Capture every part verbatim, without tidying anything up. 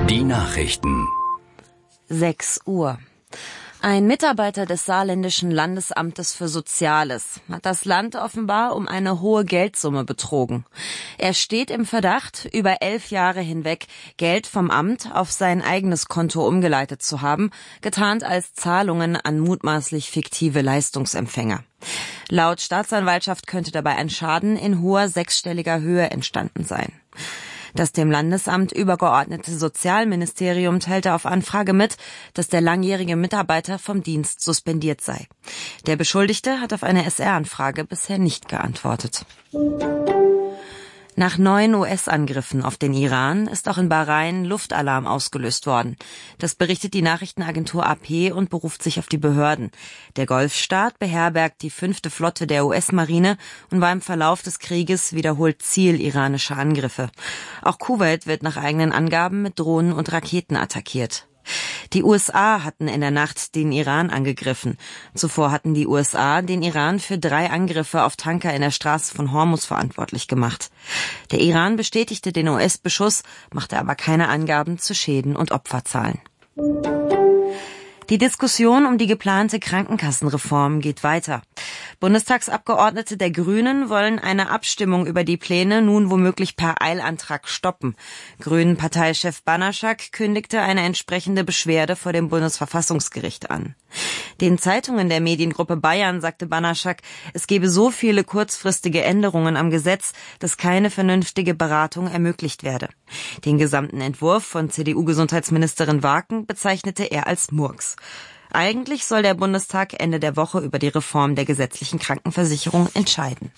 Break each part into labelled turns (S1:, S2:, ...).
S1: Die Nachrichten.
S2: sechs Uhr. Ein Mitarbeiter des Saarländischen Landesamtes für Soziales hat das Land offenbar um eine hohe Geldsumme betrogen. Er steht im Verdacht, über elf Jahre hinweg Geld vom Amt auf sein eigenes Konto umgeleitet zu haben, getarnt als Zahlungen an mutmaßlich fiktive Leistungsempfänger. Laut Staatsanwaltschaft könnte dabei ein Schaden in hoher sechsstelliger Höhe entstanden sein. Das dem Landesamt übergeordnete Sozialministerium teilte auf Anfrage mit, dass der langjährige Mitarbeiter vom Dienst suspendiert sei. Der Beschuldigte hat auf eine S R-Anfrage bisher nicht geantwortet. Nach neun U S-Angriffen auf den Iran ist auch in Bahrain Luftalarm ausgelöst worden. Das berichtet die Nachrichtenagentur A P und beruft sich auf die Behörden. Der Golfstaat beherbergt die fünfte Flotte der U S-Marine und war im Verlauf des Krieges wiederholt Ziel iranischer Angriffe. Auch Kuwait wird nach eigenen Angaben mit Drohnen und Raketen attackiert. Die U S A hatten in der Nacht den Iran angegriffen. Zuvor hatten die U S A den Iran für drei Angriffe auf Tanker in der Straße von Hormuz verantwortlich gemacht. Der Iran bestätigte den U S-Beschuss, machte aber keine Angaben zu Schäden und Opferzahlen. Die Diskussion um die geplante Krankenkassenreform geht weiter. Bundestagsabgeordnete der Grünen wollen eine Abstimmung über die Pläne nun womöglich per Eilantrag stoppen. Grünen-Parteichef Banaschak kündigte eine entsprechende Beschwerde vor dem Bundesverfassungsgericht an. Den Zeitungen der Mediengruppe Bayern sagte Banaschak, es gebe so viele kurzfristige Änderungen am Gesetz, dass keine vernünftige Beratung ermöglicht werde. Den gesamten Entwurf von C D U-Gesundheitsministerin Waken bezeichnete er als Murks. Eigentlich soll der Bundestag Ende der Woche über die Reform der gesetzlichen Krankenversicherung entscheiden.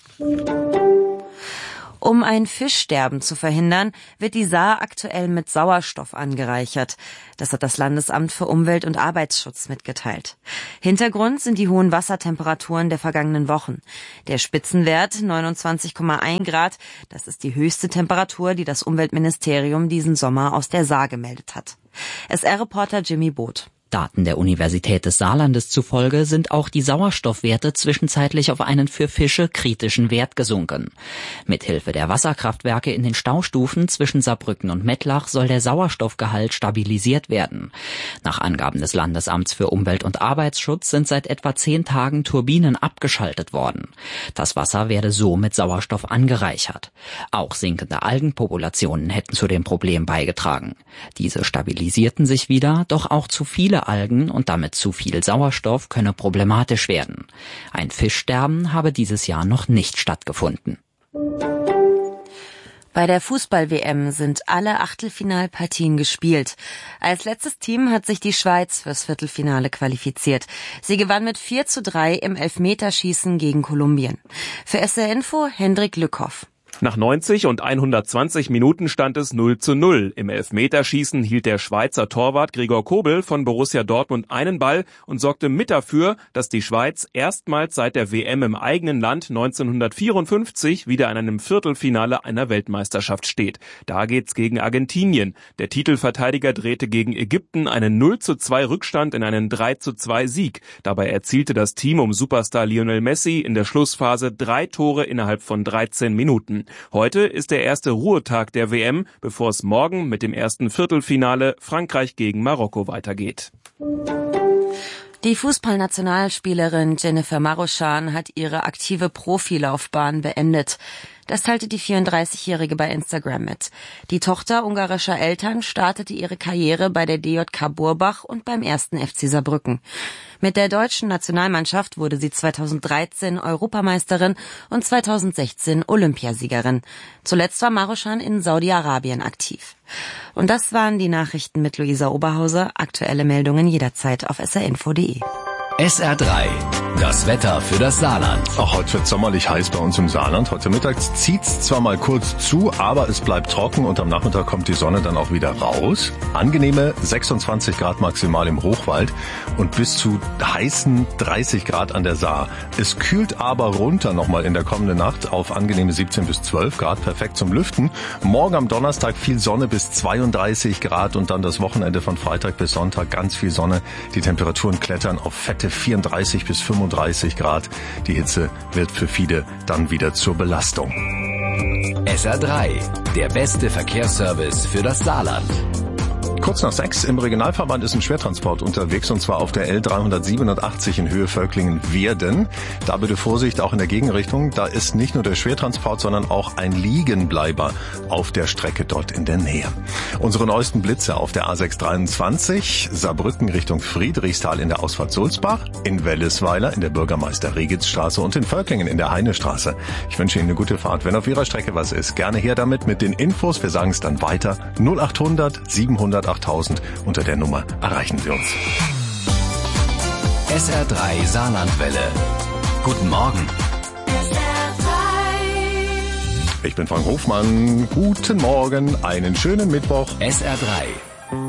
S2: Um ein Fischsterben zu verhindern, wird die Saar aktuell mit Sauerstoff angereichert. Das hat das Landesamt für Umwelt- und Arbeitsschutz mitgeteilt. Hintergrund sind die hohen Wassertemperaturen der vergangenen Wochen. Der Spitzenwert neunundzwanzig Komma eins Grad, das ist die höchste Temperatur, die das Umweltministerium diesen Sommer aus der Saar gemeldet hat. S R-Reporter Jimmy Boot.
S3: Daten der Universität des Saarlandes zufolge sind auch die Sauerstoffwerte zwischenzeitlich auf einen für Fische kritischen Wert gesunken. Mithilfe der Wasserkraftwerke in den Staustufen zwischen Saarbrücken und Mettlach soll der Sauerstoffgehalt stabilisiert werden. Nach Angaben des Landesamts für Umwelt- und Arbeitsschutz sind seit etwa zehn Tagen Turbinen abgeschaltet worden. Das Wasser werde so mit Sauerstoff angereichert. Auch sinkende Algenpopulationen hätten zu dem Problem beigetragen. Diese stabilisierten sich wieder, doch auch zu viele Algen und damit zu viel Sauerstoff könne problematisch werden. Ein Fischsterben habe dieses Jahr noch nicht stattgefunden.
S2: Bei der Fußball-W M sind alle Achtelfinalpartien gespielt. Als letztes Team hat sich die Schweiz fürs Viertelfinale qualifiziert. Sie gewann mit vier zu drei im Elfmeterschießen gegen Kolumbien. Für S R Info Hendrik Lückhoff.
S4: Nach neunzig und hundertzwanzig Minuten stand es null zu null. Im Elfmeterschießen hielt der Schweizer Torwart Gregor Kobel von Borussia Dortmund einen Ball und sorgte mit dafür, dass die Schweiz erstmals seit der W M im eigenen Land neunzehnhundertvierundfünfzig wieder in einem Viertelfinale einer Weltmeisterschaft steht. Da geht's gegen Argentinien. Der Titelverteidiger drehte gegen Ägypten einen null zu zwei Rückstand in einen drei zu zwei Sieg. Dabei erzielte das Team um Superstar Lionel Messi in der Schlussphase drei Tore innerhalb von dreizehn Minuten. Heute ist der erste Ruhetag der W M, bevor es morgen mit dem ersten Viertelfinale Frankreich gegen Marokko weitergeht.
S2: Die Fußballnationalspielerin Jennifer Maruschan hat ihre aktive Profilaufbahn beendet. Das teilte die vierunddreißigjährige bei Instagram mit. Die Tochter ungarischer Eltern startete ihre Karriere bei der D J K Burbach und beim ersten F C Saarbrücken. Mit der deutschen Nationalmannschaft wurde sie zweitausenddreizehn Europameisterin und zweitausendsechzehn Olympiasiegerin. Zuletzt war Maruschan in Saudi-Arabien aktiv. Und das waren die Nachrichten mit Luisa Oberhauser. Aktuelle Meldungen jederzeit auf s r info punkt d e.
S1: S R drei, das Wetter für das Saarland.
S5: Auch heute wird sommerlich heiß bei uns im Saarland. Heute Mittag zieht's zwar mal kurz zu, aber es bleibt trocken und am Nachmittag kommt die Sonne dann auch wieder raus. Angenehme sechsundzwanzig Grad maximal im Hochwald und bis zu heißen dreißig Grad an der Saar. Es kühlt aber runter nochmal in der kommenden Nacht auf angenehme siebzehn bis zwölf Grad, perfekt zum Lüften. Morgen am Donnerstag viel Sonne bis zweiunddreißig Grad und dann das Wochenende von Freitag bis Sonntag ganz viel Sonne. Die Temperaturen klettern auf fette vierunddreißig bis fünfunddreißig Grad. Die Hitze wird für viele dann wieder zur Belastung.
S1: S R drei, der beste Verkehrsservice für das Saarland.
S5: Kurz nach sechs im Regionalverband ist ein Schwertransport unterwegs und zwar auf der L dreihundertsiebenundachtzig in Höhe Völklingen-Werden. Da bitte Vorsicht, auch in der Gegenrichtung. Da ist nicht nur der Schwertransport, sondern auch ein Liegenbleiber auf der Strecke dort in der Nähe. Unsere neuesten Blitze auf der A sechs dreiundzwanzig, Saarbrücken Richtung Friedrichsthal in der Ausfahrt Sulzbach, in Wellisweiler in der Bürgermeister-Regitz-Straße und in Völklingen in der Heinestraße. Ich wünsche Ihnen eine gute Fahrt. Wenn auf Ihrer Strecke was ist, gerne her damit mit den Infos. Wir sagen es dann weiter. null achthundert siebenhundert achttausend. Unter der Nummer erreichen Sie uns.
S1: S R drei Saarlandwelle. Guten Morgen.
S5: Ich bin Frank Hofmann. Guten Morgen, einen schönen Mittwoch.
S1: S R drei